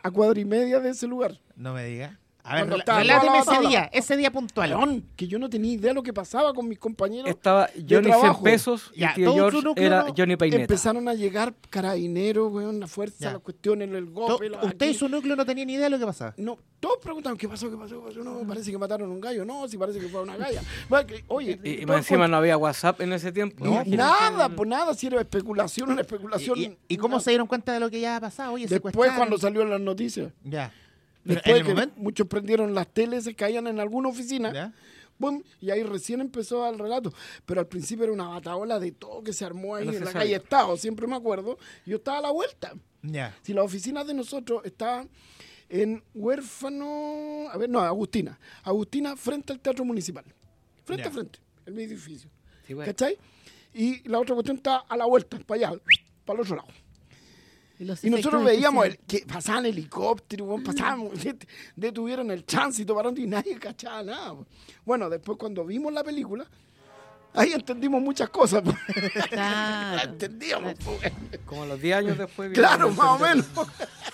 a cuadra y media de ese lugar. No me digas. A ver, Cuando estaba reláteme toda la- ese día puntual. Weón, que yo no tenía idea de lo que pasaba con mis compañeros. Estaba Johnny 100 trabajo. pesos y Ya, tío todo George su núcleo era no- Johnny Paineta. Empezaron a llegar carabineros, weón, la fuerza, Ya. las cuestiones, el golpe. Usted y su núcleo no tenían ni idea de lo que pasaba. No, todos preguntaban qué pasó. No, parece que mataron a un gallo. No, si parece que fue una galla. Bueno, oye, Y todo más encima fue- no había WhatsApp en ese tiempo. No, Imagínate. nada, pues nada, si era especulación, una especulación. ¿Y cómo se dieron cuenta de lo que ya había pasado? Oye, Después, secuestraron. cuando salió en las noticias. Ya. Pero Después en el que momento. muchos prendieron las teles, se caían en alguna oficina. Ya. Boom, y ahí recién empezó el relato. Pero al principio era una bataola de todo que se armó ahí No en se la sabe. calle Estado, siempre me acuerdo. Yo estaba a la vuelta. Ya. Si las oficinas de nosotros estaban en Huérfano, Agustina. Agustina frente al Teatro Municipal. Frente Ya. a frente, el mismo edificio. Sí, bueno. ¿Cachai? Y la otra cuestión está a la vuelta, para allá, para el otro lado. Los Y nosotros efectos veíamos especiales. que pasaban helicópteros, weón, pasaban, detuvieron el tránsito, pararon y nadie cachaba nada. Weón. Bueno, después cuando vimos la película, ahí entendimos muchas cosas. Pues. Claro, La entendíamos. claro. Pues. Como a los 10 años después. Claro, vino más o a entender. menos.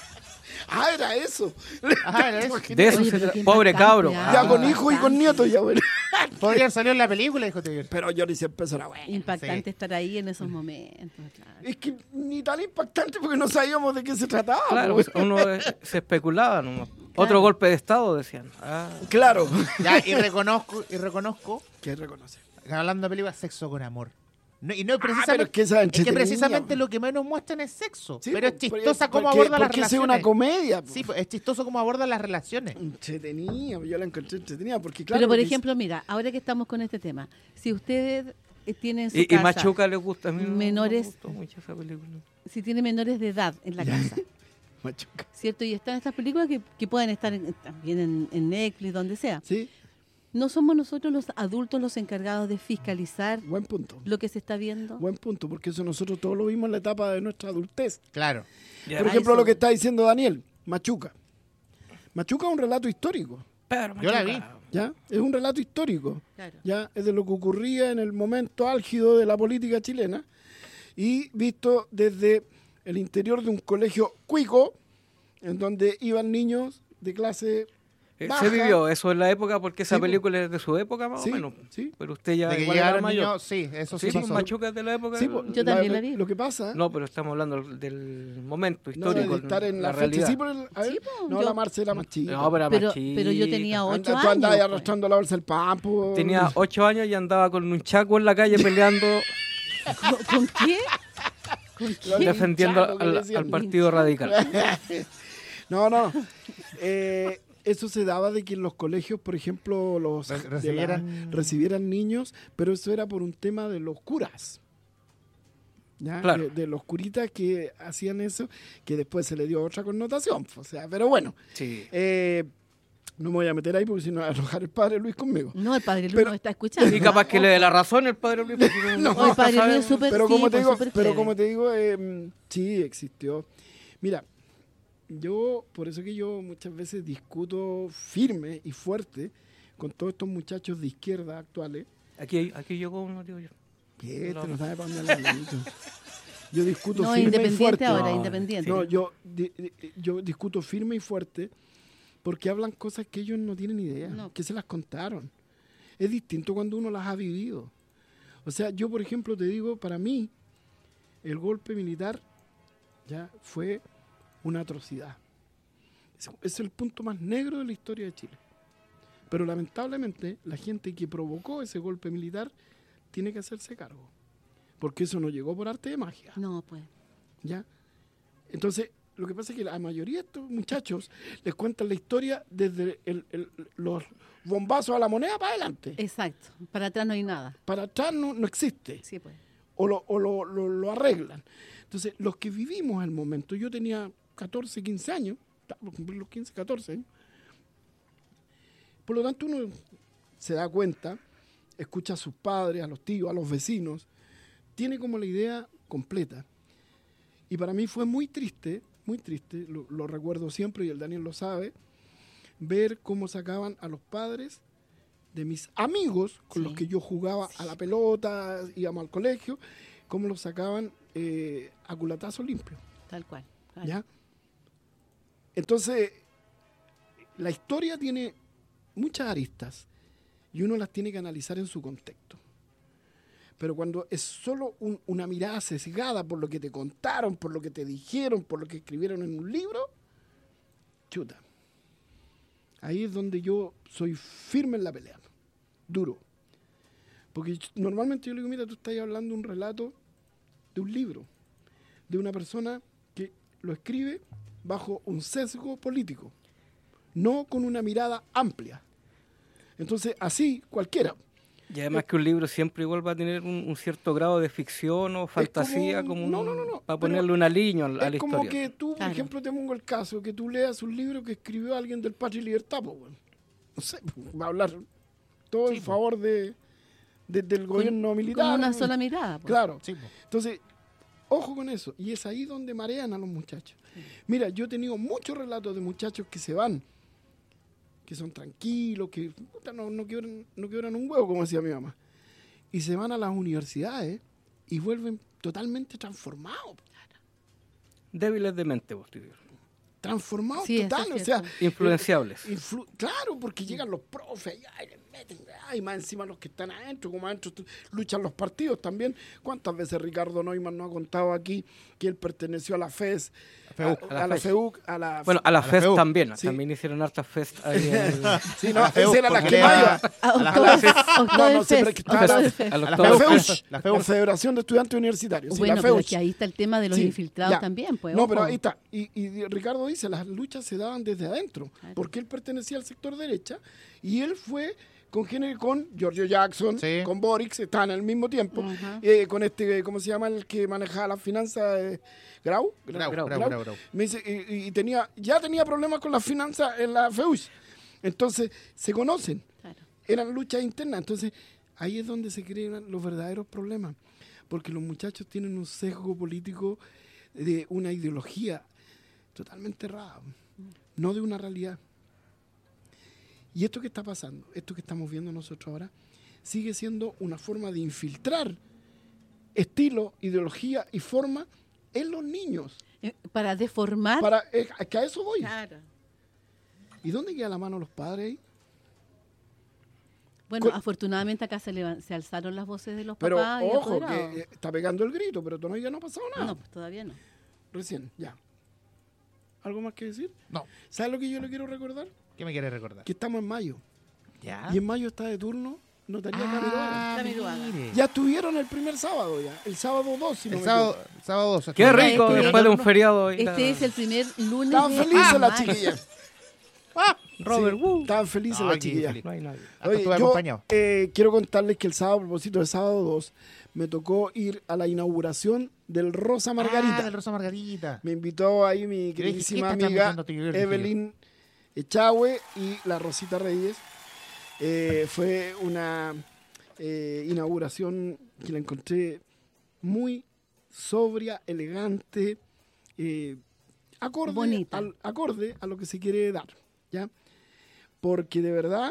Ah, era eso. era eso. De eso Oye, se pero trata. qué Pobre impactante, cabro. ¿ah? Ya Ah. con hijos y con nietos, ya bueno. Podrían salir en la película, dijo Tío George. Pero Johnny 100 pesos era bueno. Impactante Sí. estar ahí en esos momentos. Claro. Es que ni tan impactante porque no sabíamos de qué se trataba. Claro, pues. uno se especulaba nomás. Claro. Otro golpe de estado, decían. Ah, Claro. Ya, y reconozco, ¿Qué reconoce? hablando de películas, sexo con amor. No, y no es pero precisamente, es que esa es es que entretenida, precisamente po. lo que menos muestran es sexo. Sí, pero es pues, chistosa cómo porque- aborda las porque es relaciones. una comedia. Sí, pues, es chistoso cómo aborda las relaciones. Entretenida, yo la encontré entretenida porque claro. Pero, por porque ejemplo, mira, ahora que estamos con este tema, si usted tiene en su y casa Machuca le gusta. A mí no menores- me gustó mucho esa película. si tiene menores de edad en la casa, Machuca. ¿cierto? Y están estas películas que pueden estar también en Netflix, donde sea. Sí, ¿No somos nosotros los adultos los encargados de fiscalizar buen punto. lo que se está viendo? Buen punto, porque eso nosotros todos lo vimos en la etapa de nuestra adultez. Claro. Ya. Por Ah, ejemplo, eso. lo que está diciendo Daniel, Machuca. Machuca es un relato histórico, Pero Yo la Machuca, ¿ya? Es un relato histórico, Claro. ¿ya? Es de lo que ocurría en el momento álgido de la política chilena y visto desde el interior de un colegio cuico, en donde iban niños de clase baja. Se vivió eso en la época porque esa Sí, po. película es de su época más Sí, o menos. sí. Pero usted ya De que igual era llegaron mayor. niños, sí, eso sí, Sí, pues, pasó. Machuca es de la época. Sí, del- po, Yo también la vi. Lo que pasa... No, pero estamos hablando del momento no, histórico. de estar en la fecha. realidad. Sí, pero a ver, Sí, po, no, yo- la Marce era más chica. No, pero era Pero, más chica. pero yo tenía 8 Tú años. andabas pues. arrastrando la bolsa del pan, po. Tenía 8 años y andaba con un chaco en la calle peleando, ¿Con qué? ¿Con qué? defendiendo chaco que al, decían. al Partido Radical. No. Eso se daba de que en los colegios, por ejemplo, recibieran niños, pero eso era por un tema de los curas. ¿Ya? Claro. De los curitas que hacían eso, que después se le dio otra connotación. O sea, pero bueno, Sí. no me voy a meter ahí porque si no va a enojar el padre Luis conmigo. No, el padre Luis Pero- no está escuchando. Y capaz que le dé la razón el padre Luis. porque No, No, el padre sabe- Luis es súper Pero sí, como te pues, digo, súper pero clever. como te digo, sí existió. Mira, yo por eso que yo muchas veces discuto firme y fuerte con todos estos muchachos de izquierda actuales. Aquí llegó uno, digo yo. Que No. no sabe para dónde anda el niñito. Yo discuto No, firme y independiente fuerte. ahora, No, independiente. No, yo discuto firme y fuerte porque hablan cosas que ellos no tienen idea, No. que se las contaron. Es distinto cuando uno las ha vivido. O sea, yo, por ejemplo, te digo, para mí, el golpe militar ya fue una atrocidad. Es el punto más negro de la historia de Chile. Pero lamentablemente, la gente que provocó ese golpe militar tiene que hacerse cargo. Porque eso no llegó por arte de magia. No, pues. ¿Ya? Entonces, lo que pasa es que la mayoría de estos muchachos les cuentan la historia desde los bombazos a la moneda para adelante. Exacto. Para atrás no hay nada. Para atrás no existe. Sí, pues. O lo arreglan. Entonces, los que vivimos el momento, yo tenía 14, 15 años, estaba por cumplir los 15, 14 años. Por lo tanto, uno se da cuenta, escucha a sus padres, a los tíos, a los vecinos, tiene como la idea completa. Y para mí fue muy triste, lo recuerdo siempre y el Daniel lo sabe, ver cómo sacaban a los padres de mis amigos con Sí. los que yo jugaba a la pelota, íbamos al colegio, cómo los sacaban a culatazo limpio. Tal cual. Claro. ¿Ya? Entonces, la historia tiene muchas aristas y uno las tiene que analizar en su contexto. Pero cuando es solo una mirada sesgada por lo que te contaron, por lo que te dijeron, por lo que escribieron en un libro, chuta. Ahí es donde yo soy firme en la pelea, duro. Porque normalmente yo le digo, mira, tú estás hablando un relato de un libro, de una persona que lo escribe bajo un sesgo político, no con una mirada amplia. Entonces, así cualquiera. Y además que un libro siempre igual va a tener un cierto grado de ficción o fantasía, no, para ponerle una línea a la Es como historia. que tú, por Claro. ejemplo, te pongo el caso, que tú leas un libro que escribió alguien del Patria y Libertad, pues, bueno. No sé, va a hablar todo en favor del gobierno militar. Con una sola mirada. Pues. Claro. Sí, po. Entonces, ojo con eso. Y es ahí donde marean a los muchachos. Mira, yo he tenido muchos relatos de muchachos que se van, que son tranquilos, que puta, no quiebran un huevo, como decía mi mamá. Y se van a las universidades y vuelven totalmente transformados. Débiles de mente, vos, tío. Transformados Sí, eso total, es o sea, cierto. Influenciables. claro, porque llegan los profes y les meten, y más encima los que están adentro, como adentro luchan los partidos también. ¿Cuántas veces Ricardo Neumann nos ha contado aquí que él perteneció a la FES, a la FEUC, a la... Bueno, a la FEST FEUC. también. Sí. También hicieron hartas FEST ahí en Sí, no, a la FEUC, esa era la porque que le más da- iba. No, siempre que estaba October la- Fest. a los la todos- FEUC. La FEUC. Federación de Estudiantes Universitarios. Sí, Bueno, la pero FEUC. que ahí está el tema de los Sí, infiltrados ya. también. Pues, No, ojo. pero ahí está. Y Ricardo dice, las luchas se daban desde adentro, Claro. porque él pertenecía al sector derecha y él fue con Giorgio Jackson, Sí. con Boric, estaban al mismo tiempo, Ajá. con este, ¿cómo se llama el que manejaba las finanzas? Grau. Grau. Me dice, ya tenía problemas con las finanzas en la FEUS. Entonces, se conocen. Claro. Eran luchas internas. Entonces, ahí es donde se crean los verdaderos problemas. Porque los muchachos tienen un sesgo político de una ideología totalmente errada, no de una realidad. Y esto que está pasando, esto que estamos viendo nosotros ahora, sigue siendo una forma de infiltrar estilo, ideología y forma en los niños. Para deformar. Que a eso voy. Claro. ¿Y dónde queda la mano los padres ahí? Bueno, Con- afortunadamente acá se alzaron las voces de los Pero papás y ojo, apoderados. que está pegando el grito, pero todavía no ha pasado nada. No, pues todavía no. Recién, ya. ¿Algo más que decir? No. ¿Sabes lo que yo le quiero recordar? ¿Qué me quieres recordar? Que estamos en mayo. ¿Ya? Y en mayo está de turno Notaría Camiroaga. Camiroaga. mire. Ya estuvieron el primer sábado ya. El sábado 2, si no El me sábado, equivoco. sábado 2. Qué rico, Este- después de un feriado. ahí, Este es el primer lunes Estaban de felices las mayo. chiquillas. Robert, Sí, estaban felices Ay, las qué chiquillas. feliz. No hay nadie. Hasta Oye, estuve yo acompañado. quiero contarles que el sábado, a propósito del sábado 2, me tocó ir a la inauguración del Rosa Margarita. Ah, del Rosa Margarita. Me invitó ahí mi dije, queridísima ¿qué está amiga transmitiendo Tigre? Dije yo. Evelyn Echagüe y la Rosita Reyes. Fue una inauguración que la encontré muy sobria, elegante, Bonita. acorde a lo que se quiere dar, ¿ya? Porque de verdad,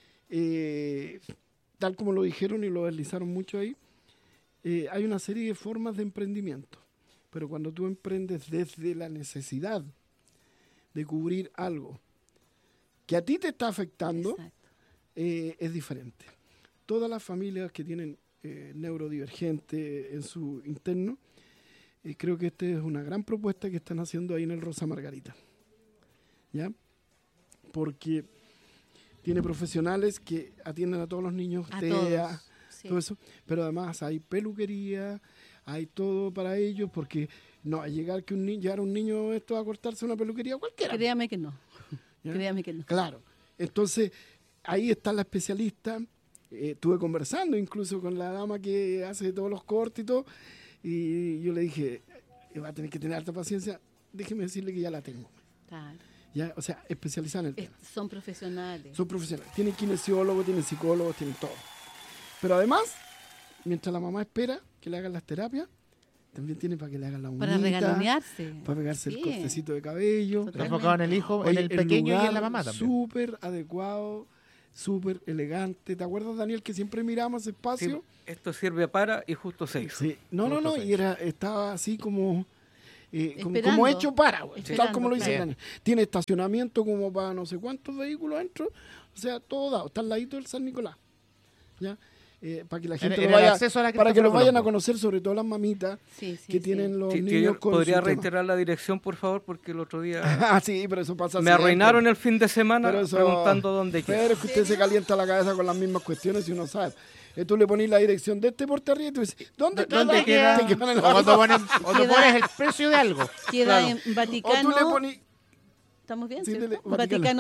tal como lo dijeron y lo deslizaron mucho ahí, hay una serie de formas de emprendimiento. Pero cuando tú emprendes desde la necesidad de cubrir algo que a ti te está afectando, Exacto. es diferente. Todas las familias que tienen neurodivergente en su interno, creo que esta es una gran propuesta que están haciendo ahí en el Rosa Margarita. ¿Ya? Porque tiene profesionales que atienden a todos los niños, A TEA, todos. Sí. todo eso, pero además hay peluquería, hay todo para ellos, porque no va a llegar que llegar un niño esto a cortarse una peluquería cualquiera. Créame que no. ¿Ya? Créame que no. Claro. Entonces, ahí está la especialista. Estuve conversando incluso con la dama que hace todos los cortes y todo, y yo le dije, va a tener que tener harta paciencia, déjeme decirle que ya la tengo. Claro. ¿Ya? O sea, especializada en el tema. Son profesionales. Son profesionales. Tienen kinesiólogos, tienen psicólogos, tienen todo. Pero además, mientras la mamá espera que le hagan las terapias, también tiene para que le hagan la uñita, Para regalonearse. para pegarse Sí. el cortecito de cabello. Total. Está enfocado en el hijo, Oye, en el pequeño y en la lugar mamá también. súper adecuado, súper elegante. ¿Te acuerdas, Daniel, que siempre miramos ese Sí, espacio? esto sirve para y justo se hizo. Sí. No, Justo no, seis. y estaba así como Esperando. como hecho para, güey, tal Esperando, como lo dice claro. Daniel. Tiene estacionamiento como para no sé cuántos vehículos dentro, o sea, todo dado, está al ladito del San Nicolás. ¿Ya? Para que la gente En lo el vaya, acceso a la para que lo Cripta vayan a Colombo. conocer, sobre todo las mamitas Sí, sí, que sí. tienen los Sí, niños con ¿Podría su tema. reiterar la dirección, por favor? Porque el otro día Ah, sí, pero eso pasa me siempre. arruinaron el fin de semana Pero eso- preguntando dónde queda. Pero es que usted se calienta la cabeza con las mismas cuestiones y uno sabe. Tú le pones la dirección de este porte arriba y tú dices, ¿dónde ¿Dónde queda? Te quedan en O la cuando mano. cuando Queda- pones el precio de algo. Queda Claro. en O Vaticano. tú le pones, ¿Estamos bien? Sí, ¿cierto? dele, Vaticano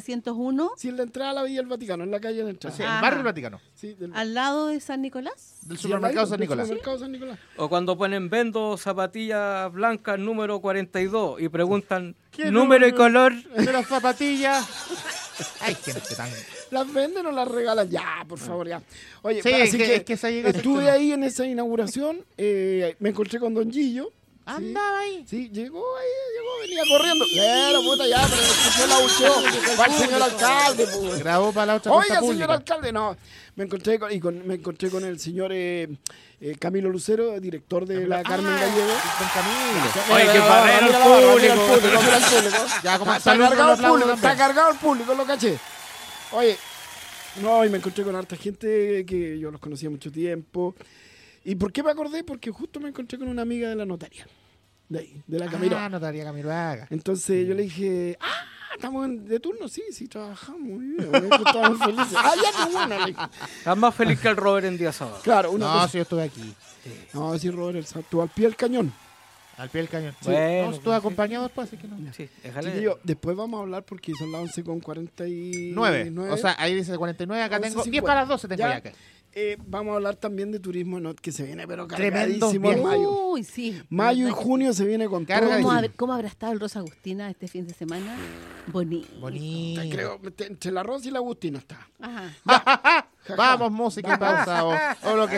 701, si en la entrada a la Villa del Vaticano, en la calle de entrada. Sí, el Ajá. barrio del Vaticano. Sí, del, al lado de San Nicolás. Del sí, supermercado al San del Nicolás. supermercado San Nicolás. O cuando ponen vendo zapatillas blancas número 42 y preguntan ¿Qué número y número? color. De las zapatillas. Hay gente tan... ¿Las venden o las regalan? Ya, por favor, ya. Oye, Sí, así es que se llega a ese estuve extremo. ahí en esa inauguración, me encontré con Don Gillo. Andaba ahí. Sí, llegó, venía corriendo. Pero, puta, ya, pero escuchó la audición. Va el señor alcalde, pues. Grabó para la otra Oiga, cuenta señor pública. alcalde, no. Me encontré con el señor Camilo Lucero, director de la Carmen Gallego. Don Camilo. Oye, Mira, qué mira, barrero mira, el mira, público. mira el público. Ya, como Está saludo, cargado lo el público, aplaudo está también. cargado el público, lo caché. Oye, no, y me encontré con harta gente que yo los conocía mucho tiempo. ¿Y por qué me acordé? Porque justo me encontré con una amiga de la notaria. De ahí, de la Camilo. Ah, notaría Camiroaga. Entonces yo le dije, estamos de turno, sí, trabajamos. Muy bien, estamos felices. Ya qué bueno. Le dije. Estás más feliz que el Robert en día sábado. Claro, una No, cosa. si yo estuve aquí. No, sí, Robert, tú al pie del cañón. Al pie del cañón. Bueno, No, estuve acompañado después, así que no. Sí, déjale. Chiquillo, después vamos a hablar porque son las 11:49. 9. O sea, ahí dice 49, acá tengo 10 11:50. para las 12 tengo ya Ya. acá. Vamos a hablar también de turismo ¿no? que se viene, pero Tremendos cargadísimo en viajes. mayo. Uy, sí. Mayo y ¿Verdad que junio se viene con Carga todo. de ¿Cómo, sí. cómo habrá estado el Rosa Agustina este fin de semana? Bonito. Bonito. Creo, entre la Rosa y la Agustina está. Ajá. Vamos, música y pausa o lo que